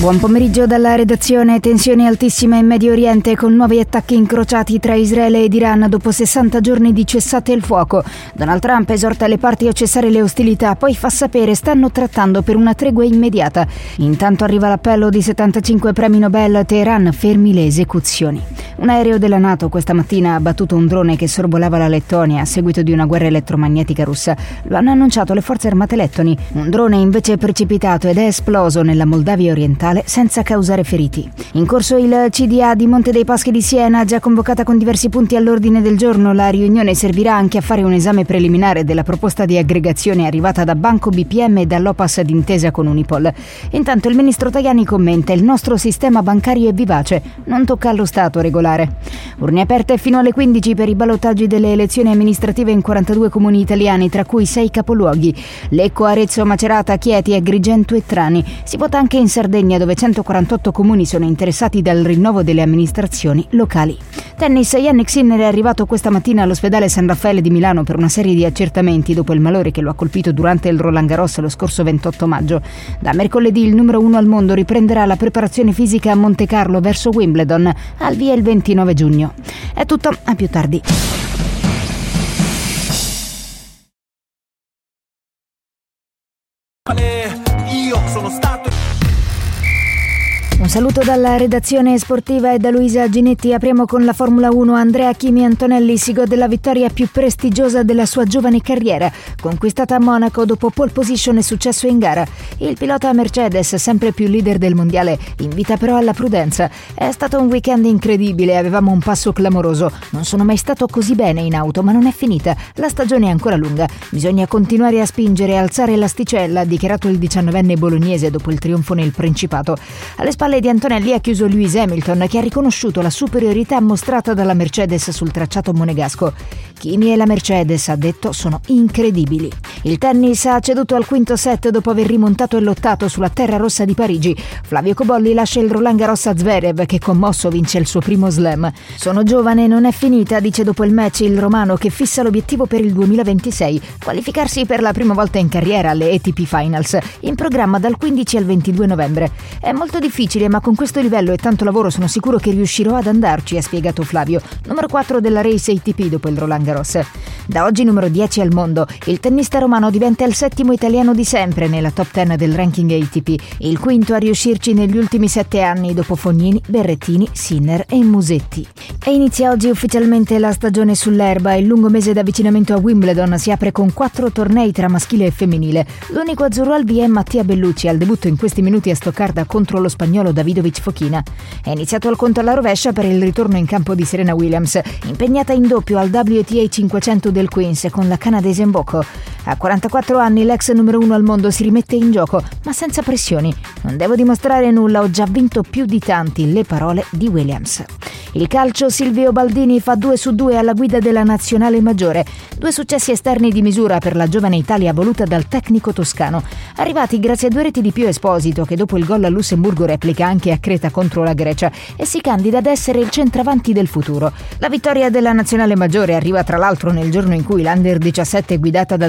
Buon pomeriggio dalla redazione. Tensioni altissime in Medio Oriente con nuovi attacchi incrociati tra Israele ed Iran dopo 60 giorni di cessate il fuoco. Donald Trump esorta le parti a cessare le ostilità, poi fa sapere stanno trattando per una tregua immediata. Intanto arriva l'appello di 75 premi Nobel, Teheran fermi le esecuzioni. Un aereo della NATO questa mattina ha abbattuto un drone che sorvolava la Lettonia a seguito di una guerra elettromagnetica russa. Lo hanno annunciato le forze armate lettoni. Un drone invece è precipitato ed è esploso nella Moldavia orientale senza causare feriti. In corso il CDA di Monte dei Paschi di Siena, già convocata con diversi punti all'ordine del giorno. La riunione servirà anche a fare un esame preliminare della proposta di aggregazione arrivata da Banco BPM e dall'Opas d'intesa con Unipol. Intanto il ministro Tajani commenta: il nostro sistema bancario è vivace, non tocca allo Stato regolare. Urne aperte fino alle 15 per i ballottaggi delle elezioni amministrative in 42 comuni italiani, tra cui 6 capoluoghi: Lecco, Arezzo, Macerata, Chieti, Agrigento e Trani. Si vota anche in Sardegna, dove 148 comuni sono interessati dal rinnovo delle amministrazioni locali. Tennis, Jannik Sinner è arrivato questa mattina all'ospedale San Raffaele di Milano per una serie di accertamenti dopo il malore che lo ha colpito durante il Roland Garros lo scorso 28 maggio. Da mercoledì il numero 1 al mondo riprenderà la preparazione fisica a Monte Carlo verso Wimbledon, al via il 29 giugno. È tutto, a più tardi. Io sono stato. Un saluto dalla redazione sportiva e da Luisa Ginetti. Apriamo con la Formula 1. Andrea Kimi Antonelli si gode la vittoria più prestigiosa della sua giovane carriera, conquistata a Monaco dopo pole position e successo in gara. Il pilota Mercedes, sempre più leader del mondiale, invita però alla prudenza. È stato un weekend incredibile, avevamo un passo clamoroso. Non sono mai stato così bene in auto, ma non è finita. La stagione è ancora lunga. Bisogna continuare a spingere e alzare l'asticella, ha dichiarato il 19enne bolognese dopo il trionfo nel Principato. Alle spalle di Antonelli ha chiuso Lewis Hamilton, che ha riconosciuto la superiorità mostrata dalla Mercedes sul tracciato monegasco. Kimi e la Mercedes, ha detto, sono incredibili. Il tennis ha ceduto al quinto set dopo aver rimontato e lottato sulla terra rossa di Parigi. Flavio Cobolli lascia il Roland Garros a Zverev, che commosso vince il suo primo slam. Sono giovane, non è finita, dice dopo il match il romano, che fissa l'obiettivo per il 2026, qualificarsi per la prima volta in carriera alle ATP Finals, in programma dal 15 al 22 novembre. È molto difficile, ma con questo livello e tanto lavoro sono sicuro che riuscirò ad andarci, ha spiegato Flavio, numero 4 della Race ATP dopo il Roland Garros. Da oggi numero 10 al mondo, il tennista romano diventa il 7° italiano di sempre nella top 10 del ranking ATP, il 5° a riuscirci negli ultimi 7 anni dopo Fognini, Berrettini, Sinner e Musetti. E inizia oggi ufficialmente la stagione sull'erba. Il lungo mese d'avvicinamento a Wimbledon si apre con 4 tornei tra maschile e femminile. L'unico azzurro al via è Mattia Bellucci, al debutto in questi minuti a Stoccarda contro lo spagnolo Davidovic Fokina. È iniziato il conto alla rovescia per il ritorno in campo di Serena Williams, impegnata in doppio al WTA 500 del Queens con la canadese Mboko. A 44 anni l'ex numero 1 al mondo si rimette in gioco, ma senza pressioni. Non devo dimostrare nulla, ho già vinto più di tanti, le parole di Williams. Il calcio, Silvio Baldini fa 2 su 2 alla guida della nazionale maggiore. 2 successi esterni di misura per la giovane Italia voluta dal tecnico toscano, arrivati grazie a 2 reti di Pio Esposito, che dopo il gol a Lussemburgo replica anche a Creta contro la Grecia e si candida ad essere il centravanti del futuro. La vittoria della nazionale maggiore arriva tra l'altro nel giorno in cui l'Under 17, guidata da